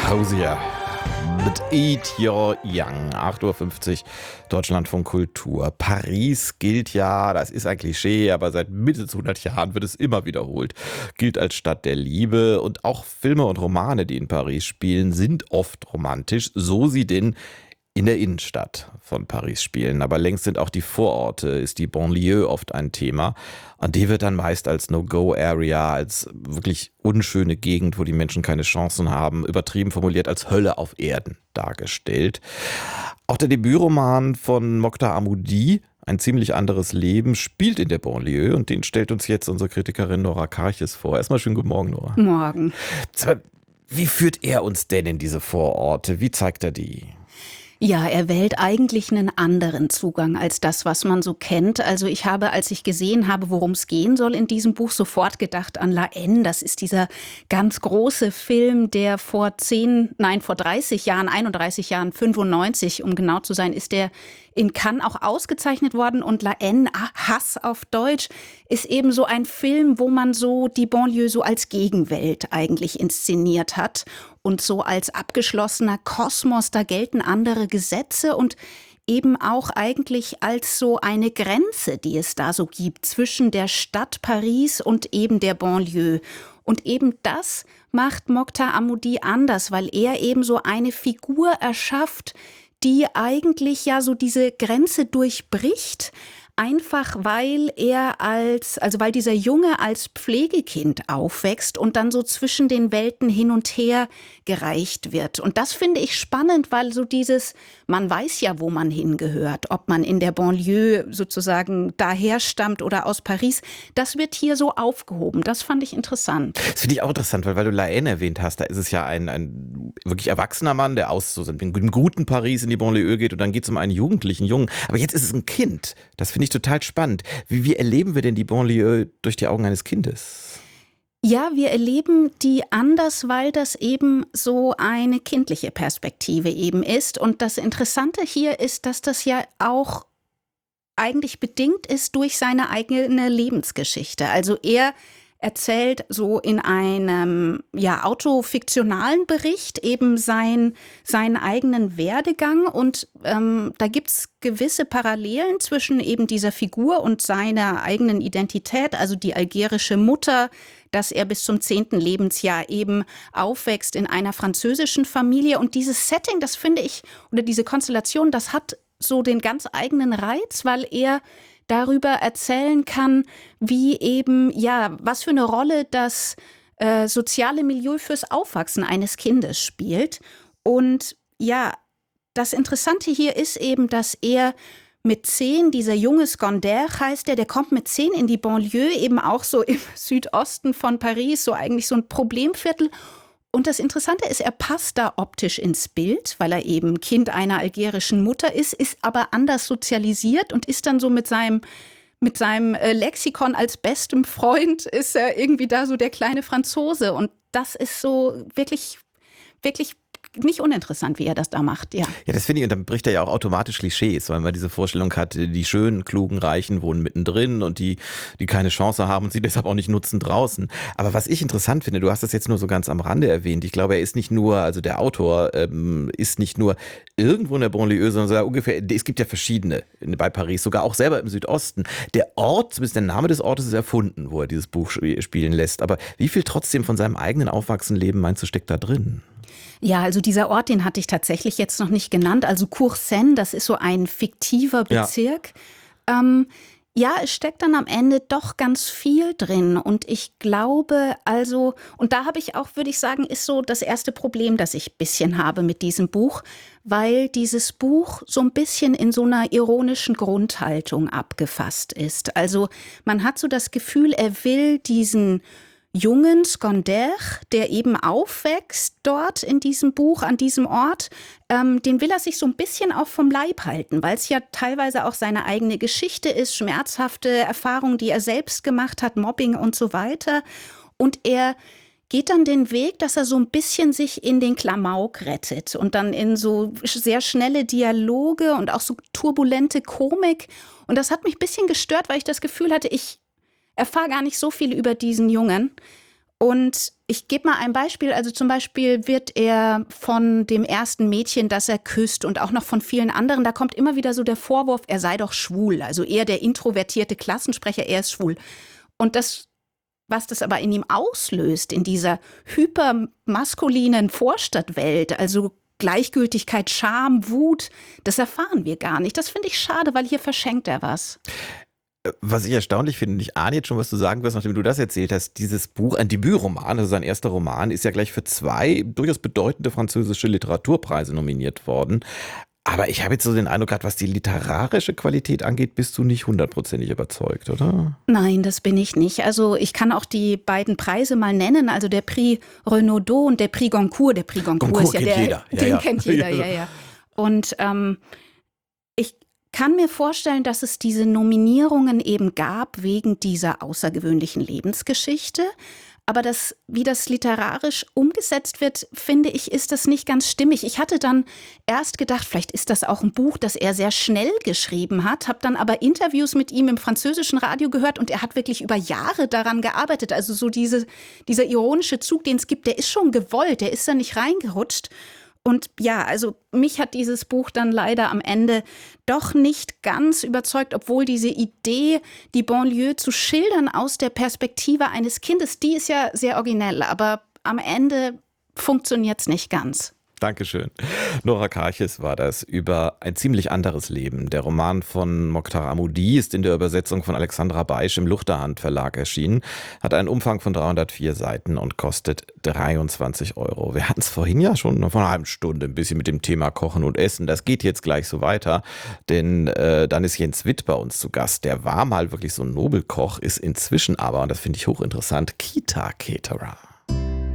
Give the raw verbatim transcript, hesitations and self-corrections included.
Hosier mit Eat Your Young, acht Uhr fünfzig, Deutschlandfunk Kultur. Paris gilt ja, das ist ein Klischee, aber seit mindestens hundert Jahren wird es immer wiederholt. Gilt als Stadt der Liebe und auch Filme und Romane, die in Paris spielen, sind oft romantisch, so sie denn in der Innenstadt von Paris spielen. Aber längst sind auch die Vororte, ist die Banlieue oft ein Thema. Und die wird dann meist als No-Go-Area, als wirklich unschöne Gegend, wo die Menschen keine Chancen haben, übertrieben formuliert als Hölle auf Erden dargestellt. Auch der Debütroman von Mokhtar Hamoudi, Ein ziemlich anderes Leben, spielt in der Banlieue und den stellt uns jetzt unsere Kritikerin Nora Karches vor. Erstmal schönen guten Morgen, Nora. Morgen. Wie führt er uns denn in diese Vororte? Wie zeigt er die? Ja, er wählt eigentlich einen anderen Zugang als das, was man so kennt. Also ich habe, als ich gesehen habe, worum es gehen soll in diesem Buch, sofort gedacht an La Haine. Das ist dieser ganz große Film, der vor zehn, nein, vor dreißig Jahren, einunddreißig Jahren, fünfundneunzig, um genau zu sein, ist der in Cannes auch ausgezeichnet worden. Und La Haine, Hass auf Deutsch, ist eben so ein Film, wo man so die Banlieue so als Gegenwelt eigentlich inszeniert hat. Und so als abgeschlossener Kosmos, da gelten andere Gesetze und eben auch eigentlich als so eine Grenze, die es da so gibt zwischen der Stadt Paris und eben der Banlieue. Und eben das macht Mokhtar Hamoudi anders, weil er eben so eine Figur erschafft, die eigentlich ja so diese Grenze durchbricht. Einfach weil er als, also weil dieser Junge als Pflegekind aufwächst und dann so zwischen den Welten hin und her gereicht wird. Und das finde ich spannend, weil so dieses, man weiß ja, wo man hingehört, ob man in der Banlieue sozusagen daher stammt oder aus Paris, das wird hier so aufgehoben. Das fand ich interessant. Das finde ich auch interessant, weil, weil du La Haine erwähnt hast, da ist es ja ein, ein wirklich erwachsener Mann, der aus so einem guten Paris in die Banlieue geht und dann geht es um einen jugendlichen Jungen. Aber jetzt ist es ein Kind. Das finde ich total spannend. Wie, wie erleben wir denn die Banlieue durch die Augen eines Kindes? Ja, wir erleben die anders, weil das eben so eine kindliche Perspektive eben ist. Und das Interessante hier ist, dass das ja auch eigentlich bedingt ist durch seine eigene Lebensgeschichte. Also er erzählt so in einem ja, autofiktionalen Bericht eben sein, seinen eigenen Werdegang und ähm, da gibt's gewisse Parallelen zwischen eben dieser Figur und seiner eigenen Identität, also die algerische Mutter, dass er bis zum zehnten Lebensjahr eben aufwächst in einer französischen Familie und dieses Setting, das finde ich, oder diese Konstellation, das hat so den ganz eigenen Reiz, weil er darüber erzählen kann, wie eben, ja, was für eine Rolle das äh, soziale Milieu fürs Aufwachsen eines Kindes spielt. Und ja, das Interessante hier ist eben, dass er mit zehn, dieser junge Secondaire heißt er, der kommt mit zehn in die Banlieue, eben auch so im Südosten von Paris, so eigentlich so ein Problemviertel. Und das Interessante ist, er passt da optisch ins Bild, weil er eben Kind einer algerischen Mutter ist, ist aber anders sozialisiert und ist dann so mit seinem, mit seinem Lexikon als bestem Freund, ist er irgendwie da so der kleine Franzose. Und das ist so wirklich, wirklich nicht uninteressant, wie er das da macht, ja. Ja, das finde ich, und dann bricht er ja auch automatisch Klischees, weil man diese Vorstellung hat, die schönen, klugen, Reichen wohnen mittendrin und die, die keine Chance haben und sie deshalb auch nicht nutzen draußen. Aber was ich interessant finde, du hast das jetzt nur so ganz am Rande erwähnt, ich glaube, er ist nicht nur, also der Autor ähm, ist nicht nur irgendwo in der Banlieue, sondern sogar ungefähr, es gibt ja verschiedene bei Paris, sogar auch selber im Südosten. Der Ort, zumindest der Name des Ortes ist erfunden, wo er dieses Buch spielen lässt. Aber wie viel trotzdem von seinem eigenen Aufwachsenleben meinst du, steckt da drin? Ja, also dieser Ort, den hatte ich tatsächlich jetzt noch nicht genannt. Also Courseine, das ist so ein fiktiver Bezirk. Ja. Ähm, ja, es steckt dann am Ende doch ganz viel drin. Und ich glaube, also, und da habe ich auch, würde ich sagen, ist so das erste Problem, das ich ein bisschen habe mit diesem Buch, weil dieses Buch so ein bisschen in so einer ironischen Grundhaltung abgefasst ist. Also man hat so das Gefühl, er will diesen jungen Secondaire, der eben aufwächst dort in diesem Buch, an diesem Ort, ähm, den will er sich so ein bisschen auch vom Leib halten, weil es ja teilweise auch seine eigene Geschichte ist, schmerzhafte Erfahrungen, die er selbst gemacht hat, Mobbing und so weiter. Und er geht dann den Weg, dass er so ein bisschen sich in den Klamauk rettet und dann in so sehr schnelle Dialoge und auch so turbulente Komik. Und das hat mich ein bisschen gestört, weil ich das Gefühl hatte, ich erfahre gar nicht so viel über diesen Jungen. Und ich gebe mal ein Beispiel. Also zum Beispiel wird er von dem ersten Mädchen, das er küsst und auch noch von vielen anderen, da kommt immer wieder so der Vorwurf, er sei doch schwul. Also er, der introvertierte Klassensprecher, er ist schwul. Und das, was das aber in ihm auslöst, in dieser hypermaskulinen Vorstadtwelt, also Gleichgültigkeit, Scham, Wut, das erfahren wir gar nicht. Das finde ich schade, weil hier verschenkt er was. Was ich erstaunlich finde, und ich ahne jetzt schon, was du sagen wirst, nachdem du das erzählt hast, dieses Buch, ein Debütroman, also sein erster Roman, ist ja gleich für zwei durchaus bedeutende französische Literaturpreise nominiert worden. Aber ich habe jetzt so den Eindruck gehabt, was die literarische Qualität angeht, bist du nicht hundertprozentig überzeugt, oder? Nein, das bin ich nicht. Also ich kann auch die beiden Preise mal nennen, also der Prix Renaudot und der Prix Goncourt. Der Prix Goncourt, Goncourt ist ja kennt der, jeder. Ja, den ja. kennt jeder, ja, ja. Und ähm, ich kann mir vorstellen, dass es diese Nominierungen eben gab wegen dieser außergewöhnlichen Lebensgeschichte. Aber das, wie das literarisch umgesetzt wird, finde ich, ist das nicht ganz stimmig. Ich hatte dann erst gedacht, vielleicht ist das auch ein Buch, das er sehr schnell geschrieben hat, habe dann aber Interviews mit ihm im französischen Radio gehört und er hat wirklich über Jahre daran gearbeitet. Also so diese, dieser ironische Zug, den es gibt, der ist schon gewollt, der ist da nicht reingerutscht. Und ja, also mich hat dieses Buch dann leider am Ende doch nicht ganz überzeugt, obwohl diese Idee, die Banlieue zu schildern aus der Perspektive eines Kindes, die ist ja sehr originell, aber am Ende funktioniert es nicht ganz. Dankeschön. Nora Karches war das über ein ziemlich anderes Leben. Der Roman von Mokhtar Amoudi ist in der Übersetzung von Alexandra Beisch im Luchterhand Verlag erschienen, hat einen Umfang von dreihundertvier Seiten und kostet dreiundzwanzig Euro. Wir hatten es vorhin ja schon vor einer halben Stunde ein bisschen mit dem Thema Kochen und Essen. Das geht jetzt gleich so weiter, denn äh, dann ist Jens Witt bei uns zu Gast. Der war mal wirklich so ein Nobelkoch, ist inzwischen aber, und das finde ich hochinteressant, Kita-Caterer.